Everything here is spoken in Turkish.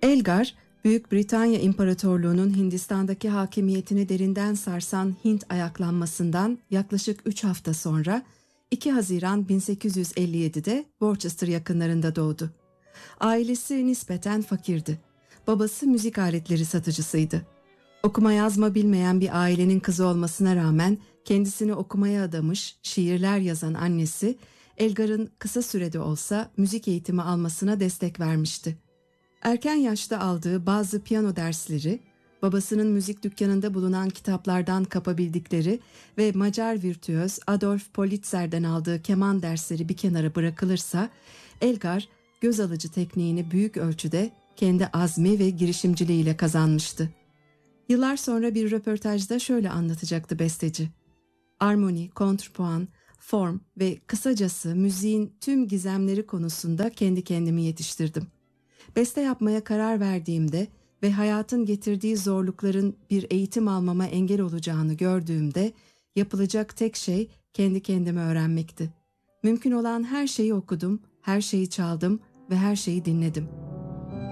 Elgar, Büyük Britanya İmparatorluğu'nun Hindistan'daki hakimiyetini derinden sarsan Hint ayaklanmasından yaklaşık 3 hafta sonra 2 Haziran 1857'de Worcester yakınlarında doğdu. Ailesi nispeten fakirdi. Babası müzik aletleri satıcısıydı. Okuma yazma bilmeyen bir ailenin kızı olmasına rağmen kendisini okumaya adamış, şiirler yazan annesi, Elgar'ın kısa sürede olsa müzik eğitimi almasına destek vermişti. Erken yaşta aldığı bazı piyano dersleri, babasının müzik dükkanında bulunan kitaplardan kapabildikleri ve Macar virtüöz Adolf Politzer'den aldığı keman dersleri bir kenara bırakılırsa, Elgar göz alıcı tekniğini büyük ölçüde kendi azmi ve girişimciliğiyle kazanmıştı. Yıllar sonra bir röportajda şöyle anlatacaktı besteci: "Armoni, kontrpuan, form ve kısacası müziğin tüm gizemleri konusunda kendi kendimi yetiştirdim. Beste yapmaya karar verdiğimde ve hayatın getirdiği zorlukların bir eğitim almama engel olacağını gördüğümde yapılacak tek şey kendi kendime öğrenmekti. Mümkün olan her şeyi okudum, her şeyi çaldım ve her şeyi dinledim."